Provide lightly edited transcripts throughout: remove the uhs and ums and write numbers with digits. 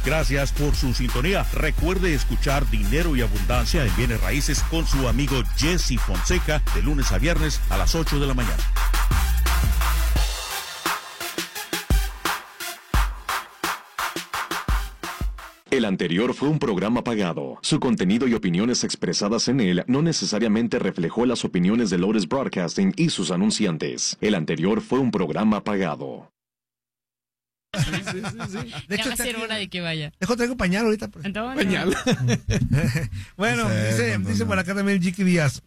Gracias por su sintonía. Recuerde escuchar Dinero y Abundancia en Bienes Raíces con su amigo Jesse Fonseca de lunes a viernes a las 8 de la mañana. El anterior fue un programa pagado. Su contenido y opiniones expresadas en él no necesariamente reflejó las opiniones de Lotus Broadcasting y sus anunciantes. El anterior fue un programa pagado. Sí. De hecho, ya va a ser hora de que vaya. Traigo pañal ahorita. Pañal. Bueno, dice por acá también Jicky Díaz.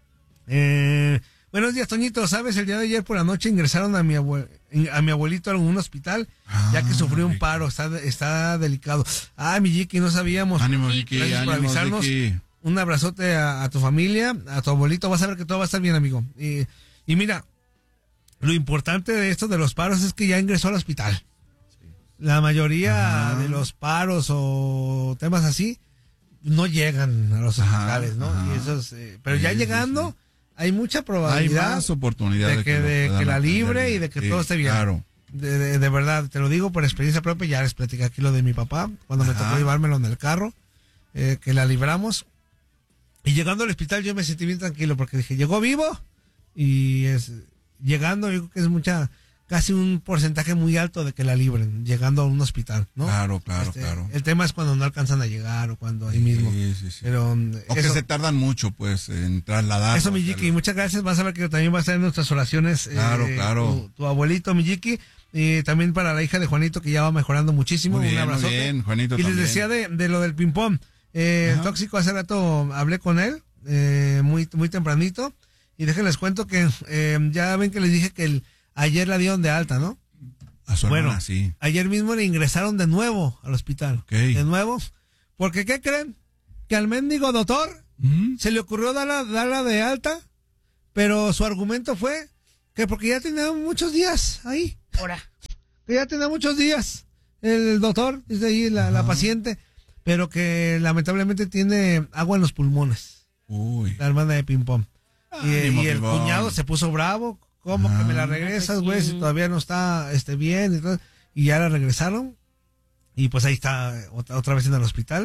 Buenos días, Toñito. ¿Sabes? El día de ayer por la noche ingresaron a mi abuelito a un hospital, ya que sufrió un paro. Está delicado. Mi Jicky, no sabíamos. Ánimo, Jicky. Gracias por avisarnos. Jicky. Un abrazote a tu familia, a tu abuelito. Vas a ver que todo va a estar bien, amigo. Y mira, lo importante de esto de los paros es que ya ingresó al hospital. La mayoría de los paros o temas así no llegan a los hospitales, ¿no? Y eso es, pero ya llegando, hay mucha probabilidad. Hay más oportunidad de que la libre y de que todo esté bien. Claro. De verdad, te lo digo por experiencia propia. Ya les platicé aquí lo de mi papá, cuando me tocó llevármelo en el carro, que la libramos. Y llegando al hospital yo me sentí bien tranquilo porque dije, llegó vivo y llegando yo creo que es casi un porcentaje muy alto de que la libren, llegando a un hospital, ¿no? Claro. El tema es cuando no alcanzan a llegar o cuando ahí mismo. Sí. Pero, o que se tardan mucho, pues, en trasladar. Eso, mi Jicky, muchas gracias. Vas a ver que también va a estar en nuestras oraciones. Claro. Tu abuelito, mi Jicky. Y también para la hija de Juanito, que ya va mejorando muchísimo. Muy bien, un abrazote. muy bien, Juanito. Y también. les decía de lo del ping-pong. Tóxico, hace rato hablé con él, muy tempranito. Y déjenles cuento que ya ven que les dije que ayer la dieron de alta, ¿no? A su hermana, sí. Ayer mismo le ingresaron de nuevo al hospital. Okay. De nuevo. Porque, ¿qué creen? Que al mendigo doctor se le ocurrió darla de alta, pero su argumento fue que porque ya tenía muchos días ahí. Ahora. Que ya tenía muchos días el doctor, dice ahí la paciente, pero que lamentablemente tiene agua en los pulmones. Uy. La hermana de ping-pong. Y el cuñado se puso bravo. ¿Cómo que me la regresas, güey? Si todavía no está bien. Y ya la regresaron. Y pues ahí está otra vez en el hospital.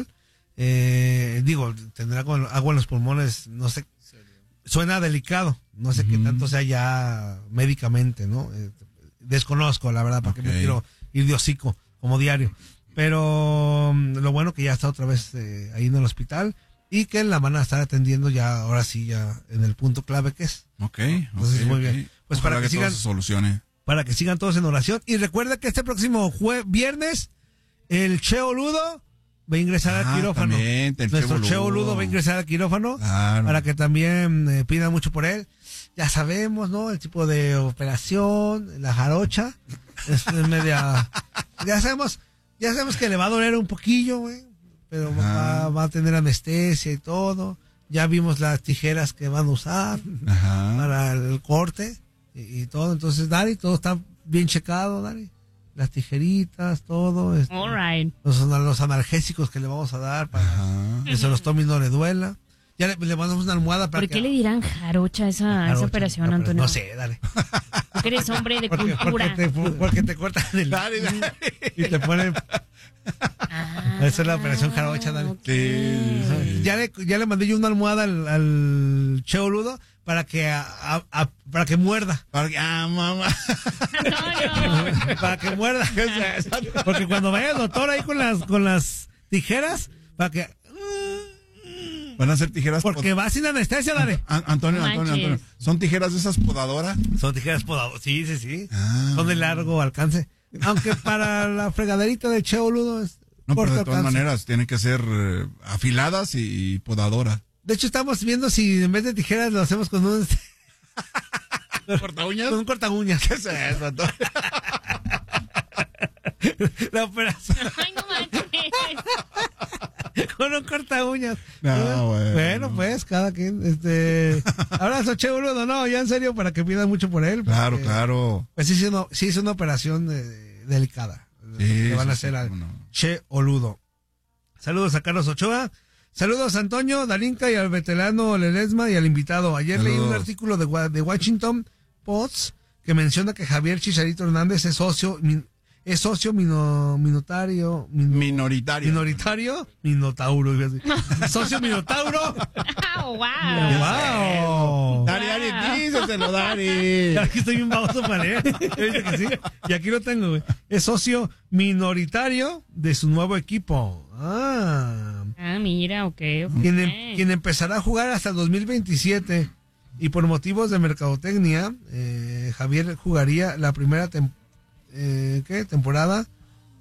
Tendrá agua en los pulmones, no sé. Suena delicado. No sé qué tanto sea ya médicamente, ¿no? Desconozco, la verdad, porque me quiero ir de hocico como diario. Pero lo bueno que ya está otra vez ahí en el hospital. Y que la van a estar atendiendo ya, ahora sí, ya en el punto clave que es. Entonces, muy bien. Pues para que sigan, todo se solucione. Para que sigan todos en oración. Y recuerda que este próximo viernes, el Cheo Ludo va a ingresar al quirófano. Nuestro Cheo Ludo va a ingresar al quirófano. Claro. Para que también pidan mucho por él. Ya sabemos, ¿no? El tipo de operación, la jarocha. Es media. Ya sabemos que le va a doler un poquillo, güey. Pero va a tener anestesia y todo. Ya vimos las tijeras que van a usar para el corte y todo. Entonces, Dari, todo está bien checado, Dari. Las tijeritas, todo. All right. Los analgésicos que le vamos a dar para que se los tome y no le duela. Ya le mandamos una almohada para ¿Por qué le dirán jarocha a esa operación, Antonio? No sé, dale. Porque eres hombre de cultura. Porque te cortan el... y te ponen... Esa es la operación jarocha, dale. Okay. Sí. Ya le mandé yo una almohada al Cheo Ludo para que muerda. Mamá. No. Para que muerda. Porque cuando vaya el doctor ahí con las tijeras, para que... Van a ser tijeras. Porque va sin anestesia, dale. Antonio. ¿Son tijeras de esas podadoras? Son tijeras podadoras, sí. Son de largo alcance. Aunque para la fregaderita de Cheo Ludo es pero de todas maneras tienen que ser afiladas y podadoras. De hecho, estamos viendo si en vez de tijeras lo hacemos con un... ¿Corta uñas? Con un corta uñas. ¿Qué es eso, Antonio? La operación. Ay, no manches. Con un corta uñas. No, bueno, pues, cada quien. Abrazo, Cheo Ludo. No, ya en serio, para que pidan mucho por él. Porque, claro. Pues sí es una operación delicada. Que van a hacer al Cheo Ludo. Saludos a Carlos Ochoa. Saludos a Antonio, Darinka y al veterano Ledesma y al invitado. Ayer leí un artículo de Washington Post que menciona que Javier Chicharito Hernández es es socio minoritario. Minotauro. Socio Minotauro. ¡Wow! Dari, díselo, Dari. Aquí estoy bien baboso para leer. Sí. Y aquí lo tengo, güey. Es socio minoritario de su nuevo equipo. Mira, ok. Quien empezará a jugar hasta el 2027. Y por motivos de mercadotecnia, Javier jugaría la primera temporada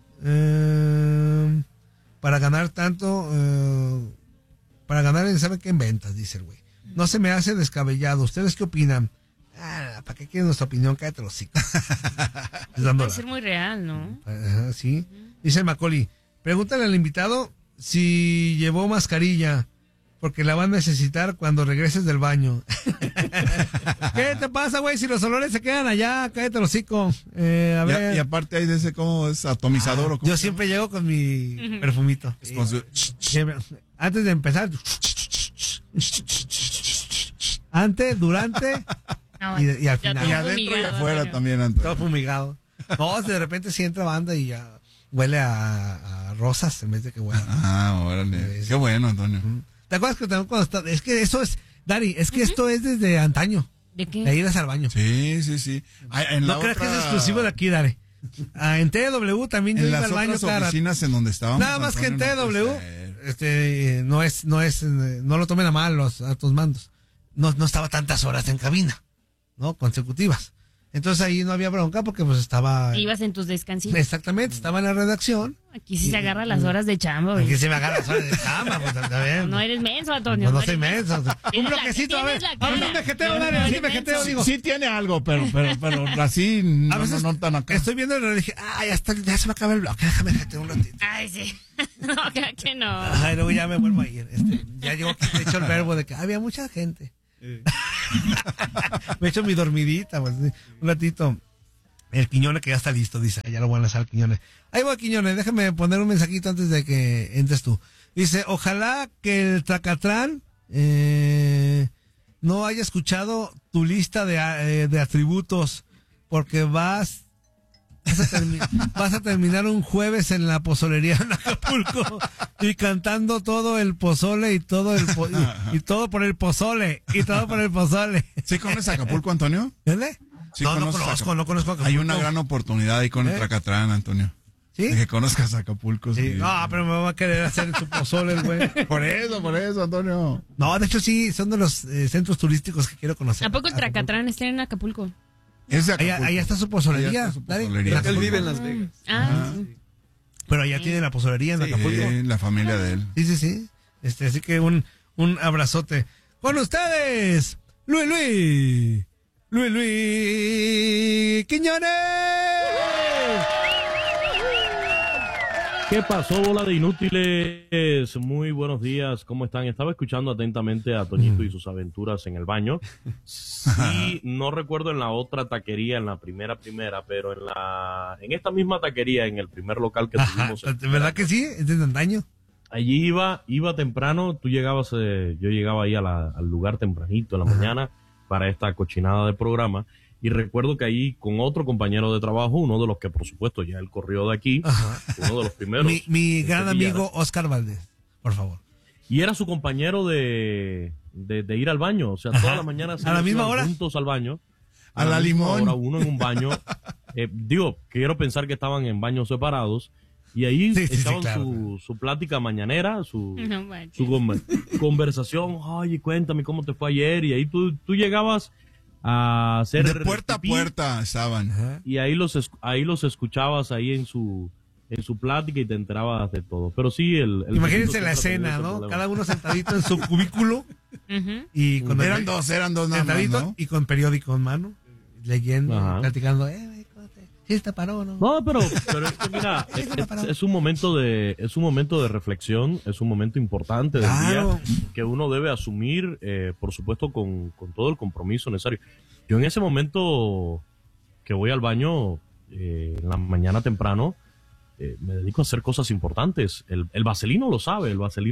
para ganar tanto, para ganar, ¿sabe qué? En ventas, dice el güey. No se me hace descabellado. ¿Ustedes qué opinan? ¿Para qué quieren nuestra opinión? Cállate los hocico. Puede ser muy real, ¿no? Sí. Dice el Macaulay, pregúntale al invitado si llevó mascarilla, porque la van a necesitar cuando regreses del baño. ¿Qué te pasa, güey? Si los olores se quedan allá, cállate los hocico. A ver. Y aparte hay de ese, ¿cómo es? Atomizador. ¿O cómo? Yo siempre llego con mi perfumito. Antes de empezar. Antes, durante y al final. Y adentro y afuera también. Antes. Todo fumigado. No, de repente sí entra banda y ya huele a rosas en vez de que huele. Órale. Qué bueno, Antonio. ¿Te acuerdas que también cuando está? Es que eso es, Dari, es que esto es desde antaño. ¿De qué? De ir al baño. Sí. No creas que es exclusivo de aquí, Dari. En TW también yo iba al baño. En las otras oficinas en donde estábamos. Nada más que en TW, no lo tomen a mal a tus mandos. No estaba tantas horas en cabina, ¿no? Consecutivas. Entonces ahí no había bronca porque pues estaba... Ibas en tus descansitos. Exactamente, estaba en la redacción. Aquí sí se agarra las horas de chamba, güey. Aquí se me agarra las horas de chamba, pues está bien. No eres menso, Antonio. No soy menso. Un bloquecito, a ver. Un vegeteo, dale, así vegeteo, digo. Sí tiene algo, pero así no tan acá. Estoy viendo el reloj y dije, ya se me acaba el bloque, déjame vegetear un ratito. Ay, sí. No, claro que no. Ay, luego ya me vuelvo a ir. Ya llevo aquí, he hecho el verbo de que había mucha gente. Me he hecho mi dormidita, pues, un ratito. El Quiñones que ya está listo, dice. Ya lo voy a lanzar al Quiñones. Ahí voy, Quiñones, déjame poner un mensajito antes de que entres tú. Dice, ojalá que el Tracatrán no haya escuchado tu lista de atributos, porque vas a terminar un jueves en la pozolería en Acapulco y cantando todo el pozole y todo por el pozole y todo por el pozole. ¿Sí conoces Acapulco, Antonio? ¿Dónde? Sí, no conozco Acapulco. Hay una gran oportunidad ahí con el Tracatrán, Antonio. ¿Sí? De que conozcas Acapulco. Sí. No, pero me va a querer hacer su pozole, güey. Por eso, Antonio. No, de hecho sí, son de los centros turísticos que quiero conocer. ¿A poco el Tracatrán está en Acapulco? Es de Acapulco. Allá está su pozolería. Él vive en Las Vegas. Sí. Pero allá tiene la pozolería en Acapulco. Sí, la familia de él. Sí. Así que un abrazote. Con ustedes, Luis Quiñones. ¿Qué pasó, bola de inútiles? Muy buenos días, ¿cómo están? Estaba escuchando atentamente a Toñito y sus aventuras en el baño. Sí, no recuerdo en la otra taquería, en la primera, pero en esta misma taquería, en el primer local que tuvimos. ¿Verdad que sí? ¿Es de antaño? Allí iba temprano, tú llegabas, yo llegaba ahí al lugar tempranito en la mañana para esta cochinada de programa. Y recuerdo que ahí con otro compañero de trabajo, uno de los que por supuesto ya él corrió de aquí, uno de los primeros. Mi gran amigo Oscar Valdés, por favor. Y era su compañero de ir al baño, o sea, toda la mañana a la misma hora juntos al baño. A la limón. Ahora uno en un baño, quiero pensar que estaban en baños separados. Y ahí estaban claro. su plática mañanera, su conversación. Ay, cuéntame cómo te fue ayer. Y ahí tú llegabas a hacer de puerta a puerta estaban. Y ahí los escuchabas ahí en su plática y te enterabas de todo. Pero sí, imagínense la escena, ¿no? Problema. Cada uno sentadito en su cubículo y con eran dos nada más, ¿no? Y con periódico en mano, leyendo, platicando. Sí está paró, ¿no? No, pero es que mira, es un momento de reflexión, es un momento importante del día que uno debe asumir, por supuesto, con todo el compromiso necesario. Yo en ese momento que voy al baño, en la mañana temprano, me dedico a hacer cosas importantes. El Vaselino lo sabe,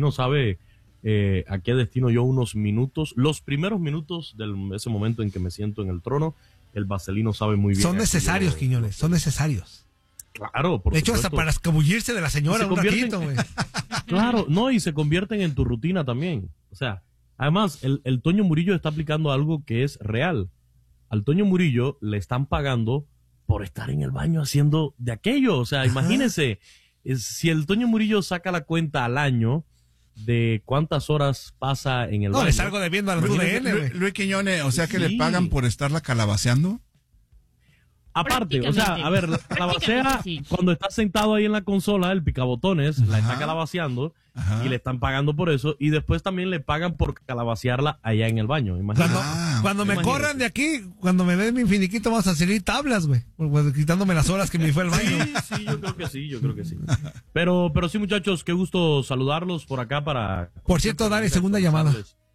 a qué destino yo unos minutos, los primeros minutos de ese momento en que me siento en el trono. El Vaselino sabe muy bien. Son necesarios, Quiñones, son necesarios. Claro, por de hecho, supuesto. hasta para escabullirse de la señora un ratito, güey. Claro, no, y se convierten en tu rutina también. O sea, además, el Toño Murillo está aplicando algo que es real. Al Toño Murillo le están pagando por estar en el baño haciendo de aquello. O sea, imagínense, si el Toño Murillo saca la cuenta al año de cuántas horas pasa en el baño. No, le salgo debiendo a la UDN, güey. Luis Quiñones, o sea que le pagan por estarla calabaceando. Aparte, o sea, a ver, la calabacea, sí. cuando está sentado ahí en la consola, el picabotones, la está calabaceando y le están pagando por eso, y después también le pagan por calabacearla allá en el baño, imagínate. Cuando me corran de aquí, cuando me den mi finiquito, vamos a salir tablas, güey, quitándome las horas que me fue al baño. Sí, yo creo que sí. Pero sí, muchachos, qué gusto saludarlos por acá para... Por cierto, Dale, segunda llamada.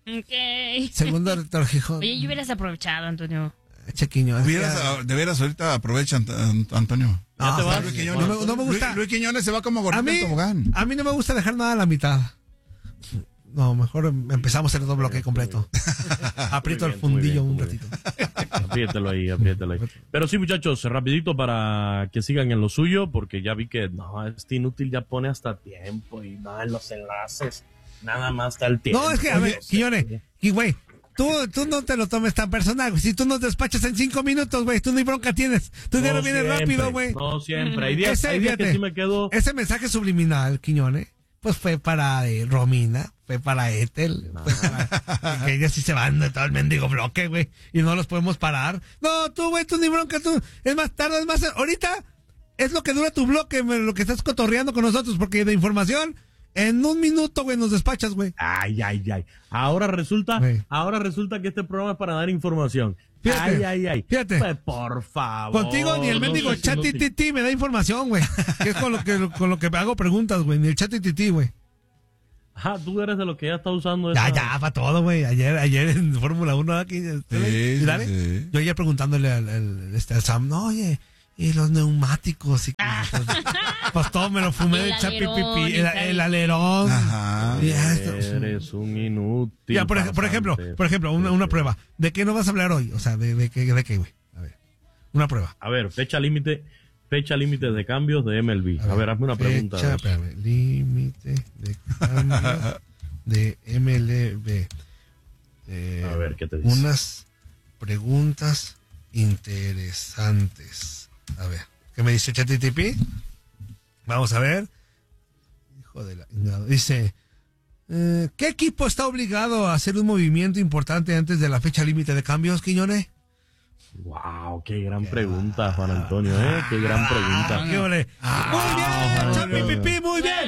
Ok. Segundo rector Gijón. Oye, yo hubieras aprovechado, Antonio. Chequiño. De veras, ahorita aprovecha, Antonio. ¿Ya te vas? Luis Quiñones, no me gusta. Luis Quiñones se va como gordito en tobogán. A mí no me gusta dejar nada a la mitad. No, mejor empezamos el otro bloque completo. Aprieto el fundillo un ratito. Apriétalo ahí. Pero sí, muchachos, rapidito para que sigan en lo suyo, porque ya vi que no, este inútil ya pone hasta tiempo y no, en los enlaces, nada más está el tiempo. No, es que, a ver, Quiñones, y güey, tú no te lo tomes tan personal, güey. Si tú nos despachas en 5 minutos, güey, tú ni bronca tienes. Tu dinero viene rápido, güey. No siempre. Hay días que sí me quedo... Ese mensaje subliminal, Quiñones, pues fue para Romina, fue para Ethel, fue para que ellas sí se van de todo el mendigo bloque, güey, y no los podemos parar. No, tú, güey, tú ni bronca, tú. Es más tarde, es más... Ahorita es lo que dura tu bloque, lo que estás cotorreando con nosotros, porque de información... En 1 minuto, güey, nos despachas, güey. Ay. Ahora resulta que este programa es para dar información. Fíjate, Ay. Fíjate. Pues, por favor. Contigo ni el mendigo chat titi me da información, güey. Que es con lo que hago preguntas, güey. Ni el chat titi, güey. Ajá, tú eres de los que ya está usando Ya, para todo, güey. Ayer en Fórmula 1 aquí. Sí. Yo ayer preguntándole al Sam, no, oye, y los neumáticos y pues todo me lo fumé del chapipipi, el alerón. Ajá. Eres un inútil. Ya, por ejemplo, una prueba. ¿De qué no vas a hablar hoy? O sea, ¿de qué, güey? A ver, una prueba. A ver, fecha límite de cambios de MLB. A ver, hazme una pregunta. Límite de cambios de MLB. A ver, ¿qué te dice? Unas preguntas interesantes. A ver, ¿qué me dice ChatGPT? Vamos a ver. Hijo de la... Dice, ¿qué equipo está obligado a hacer un movimiento importante antes de la fecha límite de cambios, Quiñones? Wow, qué gran pregunta, Juan Antonio, qué gran pregunta. Muy bien, muy bien.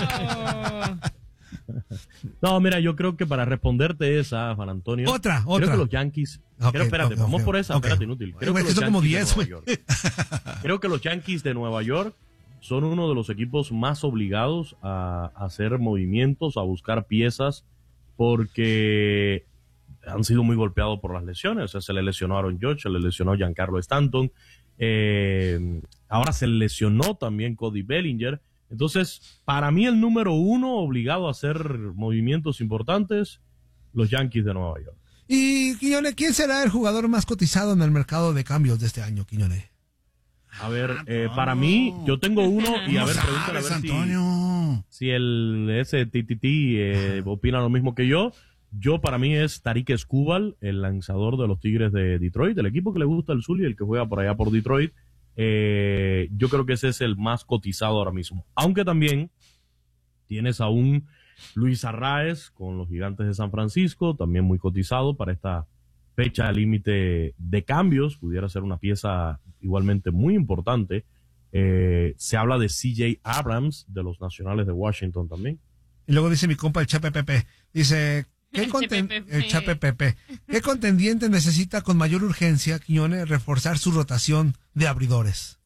No, mira, yo creo que para responderte esa, Juan Antonio. Otra. Creo que los Yankees. Vamos por esa, espérate, inútil. Creo que son como 10, güey. Creo que los Yankees de Nueva York son uno de los equipos más obligados a hacer movimientos, a buscar piezas, porque han sido muy golpeados por las lesiones. O sea, se le lesionó a Aaron Judge, se le lesionó a Giancarlo Stanton. Ahora se lesionó también Cody Bellinger. Entonces, para mí el número 1 obligado a hacer movimientos importantes, los Yankees de Nueva York. Y, Quiñones, ¿quién será el jugador más cotizado en el mercado de cambios de este año, Quiñones? A ver, para mí, yo tengo uno y a ver, pregúntale a ver si ese TTT opina lo mismo que yo. Para mí es Tarik Skubal, el lanzador de los Tigres de Detroit, el equipo que le gusta el Zuli, el que juega por allá por Detroit. Yo creo que ese es el más cotizado ahora mismo. Aunque también tienes a un Luis Arraez con los Gigantes de San Francisco, también muy cotizado para esta fecha límite de cambios. Pudiera ser una pieza igualmente muy importante. Se habla de CJ Abrams de los Nacionales de Washington también. Y luego dice mi compa el Chape Pepe, dice... ¿Qué contendiente necesita con mayor urgencia, Quiñones, reforzar su rotación de abridores?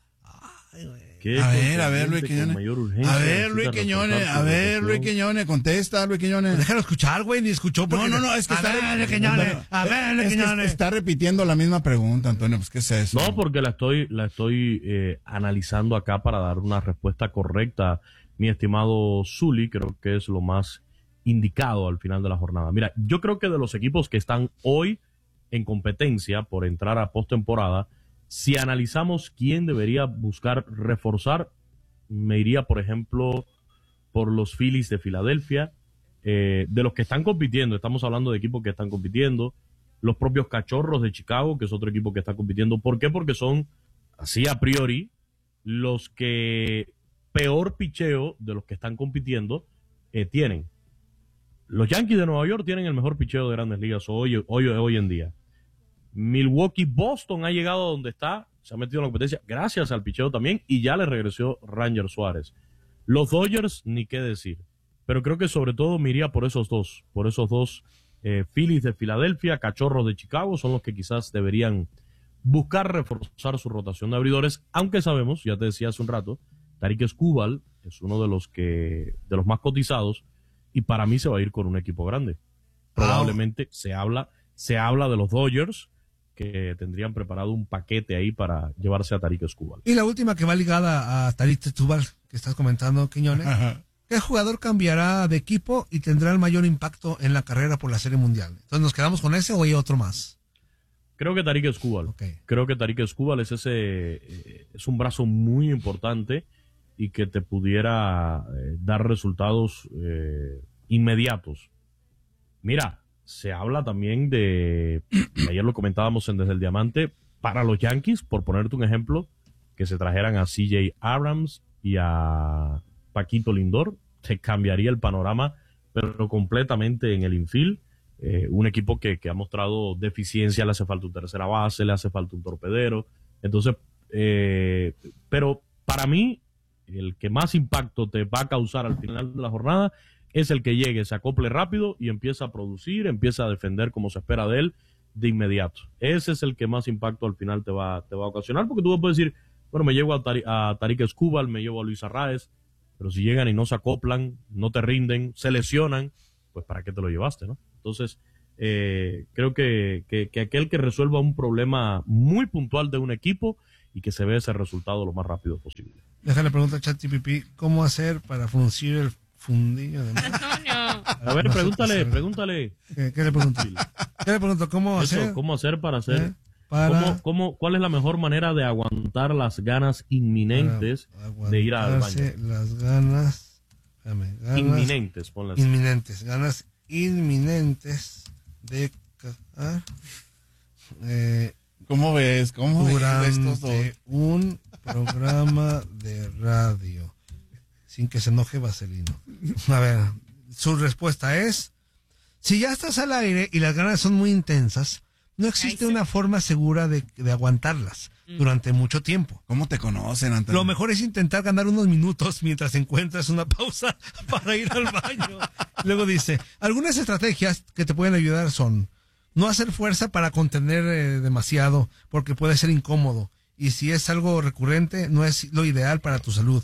A ver, Luis Quiñones. Luis Quiñones, contesta, Luis Quiñones. Déjalo escuchar, güey, ni escuchó. No, es que está repitiendo la misma pregunta, Antonio, pues, ¿qué es eso? No, porque la estoy analizando acá para dar una respuesta correcta, mi estimado Zuli. Creo que es lo más indicado al final de la jornada. Mira, yo creo que de los equipos que están hoy en competencia por entrar a postemporada, Si analizamos quién debería buscar reforzar, me iría, por ejemplo, por los Phillies de Filadelfia, de los que están compitiendo, estamos hablando de equipos que están compitiendo, los propios Cachorros de Chicago, que es otro equipo que está compitiendo. ¿Por qué? Porque son, así a priori, los que peor picheo de los que están compitiendo tienen. Los Yankees de Nueva York tienen el mejor picheo de Grandes Ligas hoy en día. Milwaukee, Boston ha llegado a donde está, se ha metido en la competencia gracias al picheo también, y ya le regresó Ranger Suárez. Los Dodgers, ni qué decir. Pero creo que sobre todo me iría por esos dos Phillies de Filadelfia, Cachorros de Chicago, son los que quizás deberían buscar reforzar su rotación de abridores, aunque sabemos, ya te decía hace un rato, Tarik Skubal es uno de los más cotizados, y para mí se va a ir con un equipo grande. Probablemente se habla de los Dodgers, que tendrían preparado un paquete ahí para llevarse a Tarik Skubal. Y la última que va ligada a Tarik Skubal, que estás comentando, Quiñones. ¿Qué jugador cambiará de equipo y tendrá el mayor impacto en la carrera por la Serie Mundial? Entonces, ¿nos quedamos con ese o hay otro más? Creo que Tarik Skubal. Okay. Creo que Tarik Skubal es un brazo muy importante y que te pudiera dar resultados inmediatos. Mira, se habla también ayer lo comentábamos en Desde el Diamante, para los Yankees, por ponerte un ejemplo, que se trajeran a CJ Abrams y a Paquito Lindor, te cambiaría el panorama, pero completamente en el infield. Un equipo que ha mostrado deficiencia, le hace falta un tercera base, le hace falta un torpedero. Entonces, pero para mí, el que más impacto te va a causar al final de la jornada es el que llegue, se acople rápido y empieza a producir, empieza a defender como se espera de él de inmediato. Ese es el que más impacto al final te va a ocasionar, porque tú puedes decir, bueno, me llevo a Tarik Skubal, me llevo a Luis Arraez, pero si llegan y no se acoplan, no te rinden, se lesionan, pues ¿para qué te lo llevaste, no? Entonces, creo que aquel que resuelva un problema muy puntual de un equipo y que se vea ese resultado lo más rápido posible. Déjale preguntar a ChatGPT, ¿cómo hacer para fruncir el fundillo de Antonio? A ver, pregúntale. ¿Qué le pregunto? ¿Qué le pregunto? ¿Cómo hacer? ¿Cómo hacer para hacer? ¿Cuál es la mejor manera de aguantar las ganas inminentes de ir al baño? Las ganas inminentes, ponlas. Ganas inminentes de cagar. ¿Cómo ves? Durante un programa de radio. Sin que se enoje Vaselino. A ver, su respuesta es: si ya estás al aire y las ganas son muy intensas, no existe una forma segura de aguantarlas durante mucho tiempo. ¿Cómo te conocen, Antonio? Lo mejor es intentar ganar unos minutos mientras encuentras una pausa para ir al baño. Luego dice, algunas estrategias que te pueden ayudar son no hacer fuerza para contener demasiado, porque puede ser incómodo. Y si es algo recurrente, no es lo ideal para tu salud.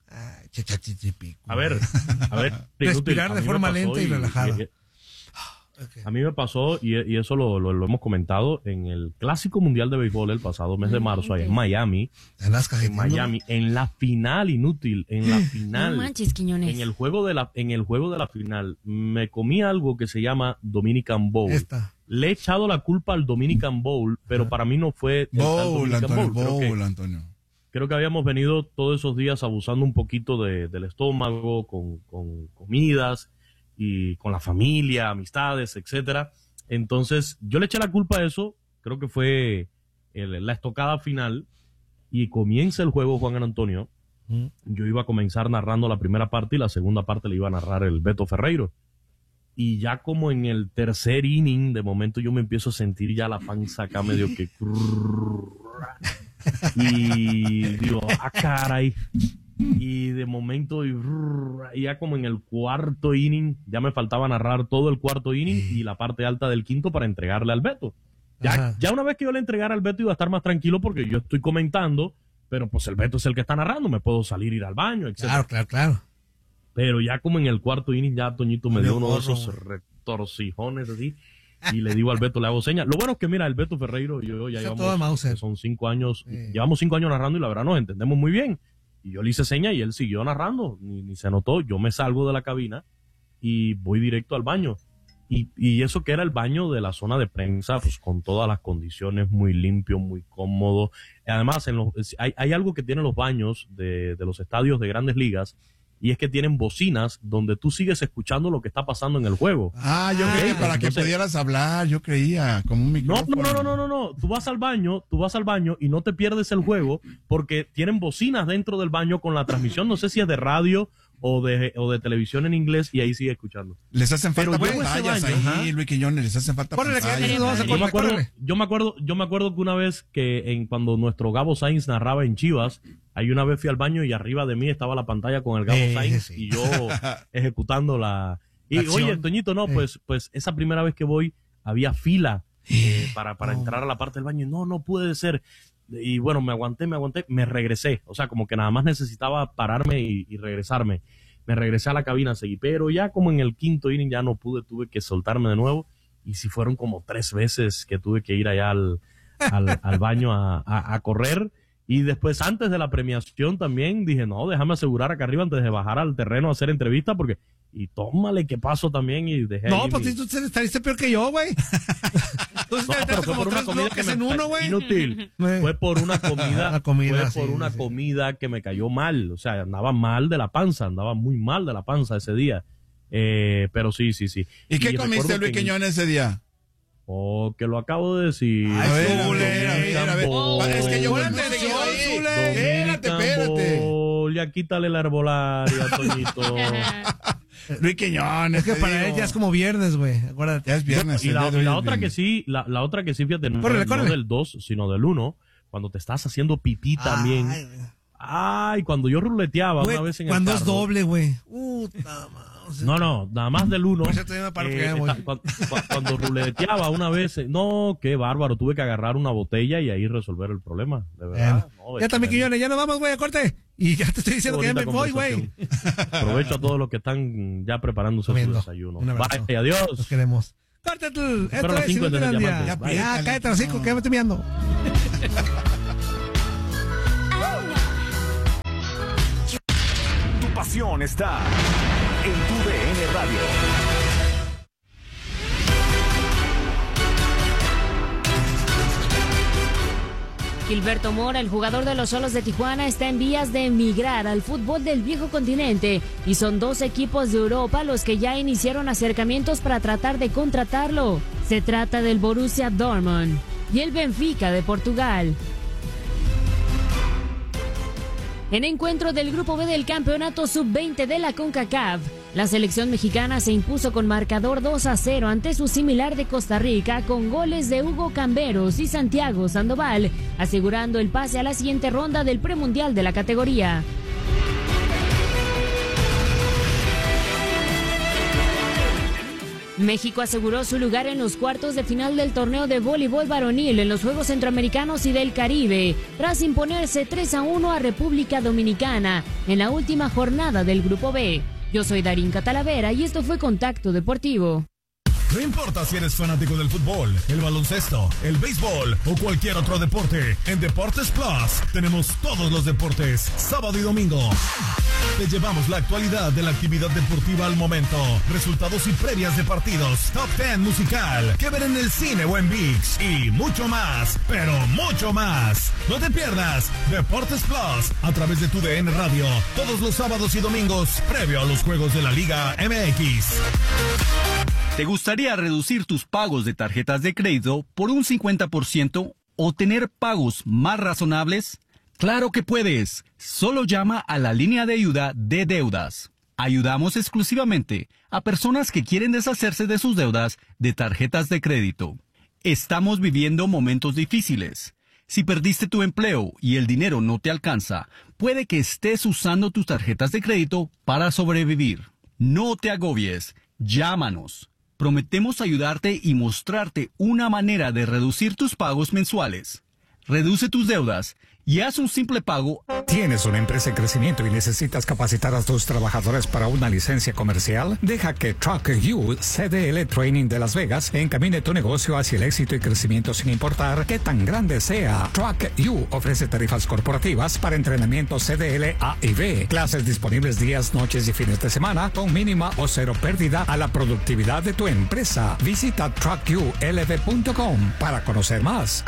A ver. Respirar de forma lenta y relajada. A mí me pasó, y eso lo hemos comentado, en el Clásico Mundial de Béisbol el pasado mes de marzo, allá en Miami. En la final, inútil, en la final. No manches, Quiñones. En el juego de la final, me comí algo que se llama Dominican Bowl. Le he echado la culpa al Dominican Bowl, pero para mí no fue el Dominican Bowl. Antonio. Creo que habíamos venido todos esos días abusando un poquito del estómago, con comidas, y con la familia, amistades, etcétera. Entonces, yo le eché la culpa a eso, creo que fue la estocada final, y comienza el juego, Juan Antonio. Yo iba a comenzar narrando la primera parte y la segunda parte le iba a narrar el Beto Ferreiro. Y ya como en el tercer inning, de momento yo me empiezo a sentir ya la panza acá medio que... y digo, caray... Y de momento, ya como en el cuarto inning, ya me faltaba narrar todo el cuarto inning y la parte alta del quinto para entregarle al Beto. Ya una vez que yo le entregara al Beto iba a estar más tranquilo porque yo estoy comentando, pero pues el Beto es el que está narrando, me puedo salir, ir al baño, etc. Claro. Pero ya como en el cuarto inning, ya Toñito me dio uno de esos retorcijones así, y le digo al Beto, le hago señas. Lo bueno es que, mira, el Beto Ferreiro y yo ya llevamos, son 5 años, llevamos 5 años narrando y la verdad nos entendemos muy bien. Y yo le hice seña y él siguió narrando, ni se notó. Yo me salgo de la cabina y voy directo al baño. Y eso que era el baño de la zona de prensa, pues con todas las condiciones, muy limpio, muy cómodo. Además, hay algo que tienen los baños de los estadios de Grandes Ligas, y es que tienen bocinas donde tú sigues escuchando lo que está pasando en el juego. Yo creía para que pudieras hablar, yo creía, como un micrófono. No. Tú vas al baño y no te pierdes el juego porque tienen bocinas dentro del baño con la transmisión, no sé si es de radio o de televisión en inglés, y ahí sigue escuchando. Les hacen falta pantallas ahí, Luis Quiñones, les hacen falta pantallas. Yo me acuerdo que una vez cuando nuestro Gabo Sainz narraba en Chivas, ahí una vez fui al baño y arriba de mí estaba la pantalla con el Gabo Sainz y yo ejecutando la oye, Toñito, pues esa primera vez que voy había fila para entrar a la parte del baño y no puede ser. Y bueno, me aguanté, me regresé. O sea, como que nada más necesitaba pararme y regresarme. Me regresé a la cabina, seguí. Pero ya como en el quinto inning ya no pude, tuve que soltarme de nuevo. Y si fueron como 3 veces que tuve que ir allá al baño a correr. Y después, antes de la premiación también, dije, no, déjame asegurar acá arriba antes de bajar al terreno a hacer entrevista, porque... Y tómale que paso también y dejé... No, pues tú estariste peor que yo, güey. No, pero fue por una comida que me cayó inútil. Fue por una comida que me cayó mal. O sea, andaba mal de la panza, andaba muy mal de la panza ese día. Pero sí. ¿Y qué comiste, Luis Quiñones, ese día? Que lo acabo de decir. A ver. Es que yo espérate. Ya quítale la herbolaria, Toñito. Luis Quiñones. Es que para él ya es como viernes, güey. Acuérdate. Ya es viernes. Y la otra que sí, fíjate, no del 2, sino del 1, cuando te estás haciendo pipí también. Cuando yo ruleteaba una vez en el carro. Cuando es doble, güey. Puta madre. No, nada más del 1. Cuando ruleteaba una vez, qué bárbaro, tuve que agarrar una botella y ahí resolver el problema, de verdad. Ya también, Quiñones, ya nos vamos, güey, a corte. Y ya te estoy diciendo que ya me voy, güey. Aprovecho a todos los que están ya preparándose su desayuno. Bye, adiós. Los queremos. Corte tú. Esto es Inutilandia. Ya, cállate los 5, que ya me estoy mirando. Tu pasión está en tu DN Radio. Gilberto Mora, el jugador de los Xolos de Tijuana, está en vías de emigrar al fútbol del viejo continente y son 2 equipos de Europa los que ya iniciaron acercamientos para tratar de contratarlo. Se trata del Borussia Dortmund y el Benfica de Portugal. En encuentro del Grupo B del Campeonato Sub-20 de la CONCACAF, la selección mexicana se impuso con marcador 2-0 ante su similar de Costa Rica con goles de Hugo Camberos y Santiago Sandoval, asegurando el pase a la siguiente ronda del premundial de la categoría. México aseguró su lugar en los cuartos de final del torneo de voleibol varonil en los Juegos Centroamericanos y del Caribe, tras imponerse 3-1 a República Dominicana en la última jornada del Grupo B. Yo soy Darín Catalavera y esto fue Contacto Deportivo. No importa si eres fanático del fútbol, el baloncesto, el béisbol o cualquier otro deporte, en Deportes Plus tenemos todos los deportes, sábado y domingo. Te llevamos la actualidad de la actividad deportiva al momento, resultados y previas de partidos, top 10 musical, que ver en el cine o en ViX y mucho más, pero mucho más. No te pierdas Deportes Plus a través de tu DN Radio, todos los sábados y domingos, previo a los juegos de la Liga MX. ¿Te gustaría reducir tus pagos de tarjetas de crédito por un 50% o tener pagos más razonables? ¡Claro que puedes! Solo llama a la línea de ayuda de deudas. Ayudamos exclusivamente a personas que quieren deshacerse de sus deudas de tarjetas de crédito. Estamos viviendo momentos difíciles. Si perdiste tu empleo y el dinero no te alcanza, puede que estés usando tus tarjetas de crédito para sobrevivir. No te agobies. Llámanos. Prometemos ayudarte y mostrarte una manera de reducir tus pagos mensuales. Reduce tus deudas y haz un simple pago. ¿Tienes una empresa en crecimiento y necesitas capacitar a tus trabajadores para una licencia comercial? Deja que Truck You CDL Training de Las Vegas encamine tu negocio hacia el éxito y crecimiento sin importar qué tan grande sea. Truck You ofrece tarifas corporativas para entrenamiento CDL A y B, clases disponibles días, noches y fines de semana con mínima o cero pérdida a la productividad de tu empresa. Visita truckyoulv.com para conocer más.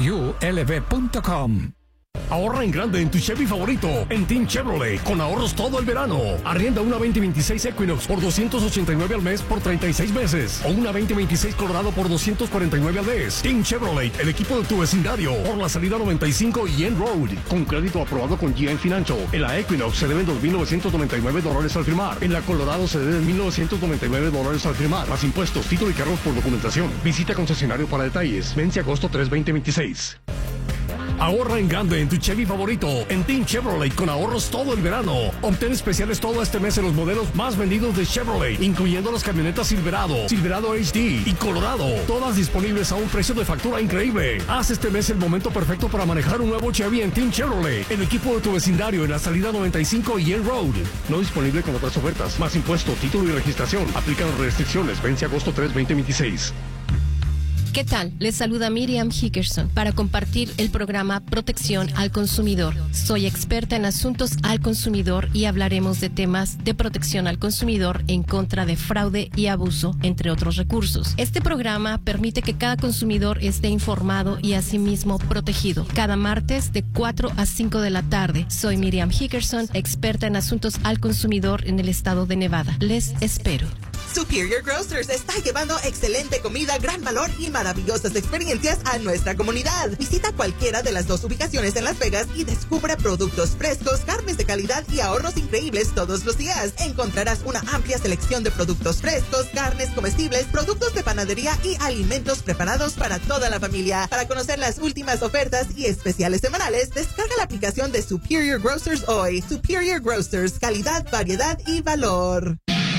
truckyoulv.com. Ahorra en grande en tu Chevy favorito, en Team Chevrolet, con ahorros todo el verano. Arrienda una 2026 Equinox por $289 al mes por 36 meses. O una 2026 Colorado por $249 al mes. Team Chevrolet, el equipo de tu vecindario. Por la salida 95 y End Road. Con crédito aprobado con GM Financial. En la Equinox se deben $2,999 al firmar. En la Colorado se deben $1,999 al firmar. Más impuestos, título y cargos por documentación. Visita concesionario para detalles. Vence agosto 3, 2026. Ahorra en grande en tu Chevy favorito, en Team Chevrolet, con ahorros todo el verano. Obtén especiales todo este mes en los modelos más vendidos de Chevrolet, incluyendo las camionetas Silverado, Silverado HD y Colorado, todas disponibles a un precio de factura increíble. Haz este mes el momento perfecto para manejar un nuevo Chevy en Team Chevrolet, el equipo de tu vecindario en la salida 95 y End Road. No disponible con otras ofertas, más impuesto, título y registración. Aplican restricciones, vence agosto 3, 2026. ¿Qué tal? Les saluda Miriam Hickerson para compartir el programa Protección al Consumidor. Soy experta en asuntos al consumidor y hablaremos de temas de protección al consumidor en contra de fraude y abuso, entre otros recursos. Este programa permite que cada consumidor esté informado y asimismo protegido. Cada martes de 4 a 5 de la tarde. Soy Miriam Hickerson, experta en asuntos al consumidor en el estado de Nevada. Les espero. Superior Grocers está llevando excelente comida, gran valor y maravillosas experiencias a nuestra comunidad. Visita cualquiera de las 2 ubicaciones en Las Vegas y descubre productos frescos, carnes de calidad y ahorros increíbles todos los días. Encontrarás una amplia selección de productos frescos, carnes comestibles, productos de panadería y alimentos preparados para toda la familia. Para conocer las últimas ofertas y especiales semanales, descarga la aplicación de Superior Grocers hoy. Superior Grocers, calidad, variedad y valor.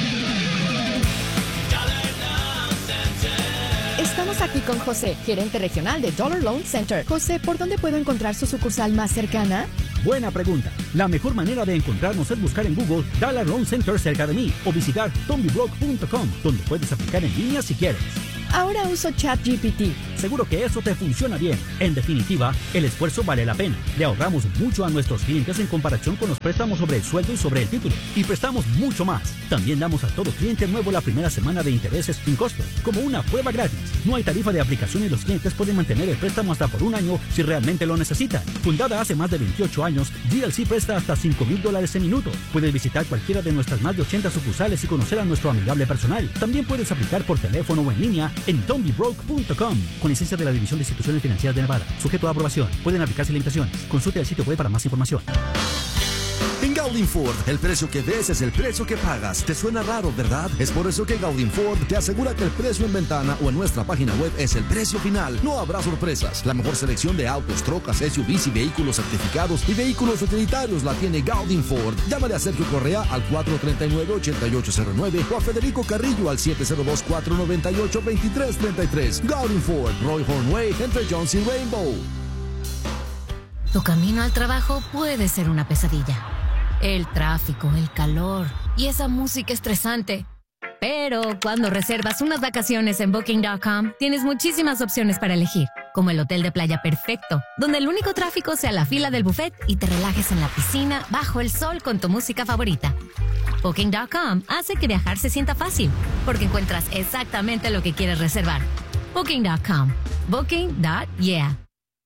Estamos aquí con José, gerente regional de Dollar Loan Center. José, ¿por dónde puedo encontrar su sucursal más cercana? Buena pregunta. La mejor manera de encontrarnos es buscar en Google Dollar Loan Center cerca de mí o visitar tombyblock.com, donde puedes aplicar en línea si quieres. Ahora uso ChatGPT. Seguro que eso te funciona bien. En definitiva, el esfuerzo vale la pena. Le ahorramos mucho a nuestros clientes en comparación con los préstamos sobre el sueldo y sobre el título. Y prestamos mucho más. También damos a todo cliente nuevo la primera semana de intereses sin costo, como una prueba gratis. No hay tarifa de aplicación y los clientes pueden mantener el préstamo hasta por un año si realmente lo necesitan. Fundada hace más de 28 años, GLC presta hasta $5,000 en minutos. Puedes visitar cualquiera de nuestras más de 80 sucursales y conocer a nuestro amigable personal. También puedes aplicar por teléfono o en línea en tombybroke.com, con licencia de la División de Instituciones Financieras de Nevada, sujeto a aprobación. Pueden aplicarse limitaciones. Consulte el sitio web para más información. En Gaudin Ford, el precio que ves es el precio que pagas. ¿Te suena raro, verdad? Es por eso que Gaudin Ford te asegura que el precio en ventana o en nuestra página web es el precio final. No habrá sorpresas. La mejor selección de autos, trocas, SUVs y vehículos certificados y vehículos utilitarios la tiene Gaudin Ford. Llámale a Sergio Correa al 439-8809 o a Federico Carrillo al 702-498-2333. Gaudin Ford, Roy Hornway, entre Jones y Rainbow. Tu camino al trabajo puede ser una pesadilla. El tráfico, el calor y esa música estresante. Pero cuando reservas unas vacaciones en Booking.com, tienes muchísimas opciones para elegir, como el hotel de playa perfecto, donde el único tráfico sea la fila del buffet y te relajes en la piscina bajo el sol con tu música favorita. Booking.com hace que viajar se sienta fácil, porque encuentras exactamente lo que quieres reservar. Booking.com. Booking.yeah.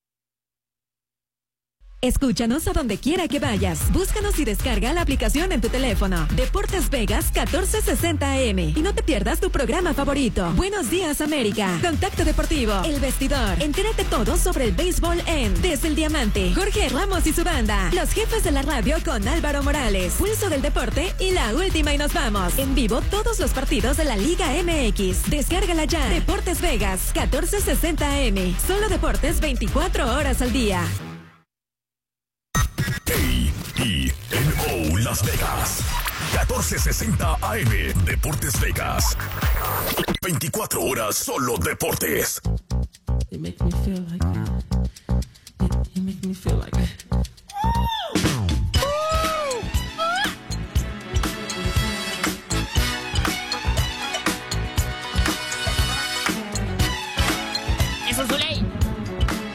Escúchanos a donde quiera que vayas. Búscanos y descarga la aplicación en tu teléfono. Deportes Vegas 1460 AM. Y no te pierdas tu programa favorito. Buenos Días América. Contacto Deportivo. El Vestidor. Entérate todo sobre el béisbol en Desde el Diamante. Jorge Ramos y su banda. Los jefes de la radio con Álvaro Morales. Pulso del Deporte y La Última y Nos Vamos. En vivo todos los partidos de la Liga MX. Descárgala ya. Deportes Vegas 1460 AM. Solo deportes 24 horas al día. KENO Las Vegas 1460 AM. Deportes Vegas. 24 horas solo deportes. It makes me feel like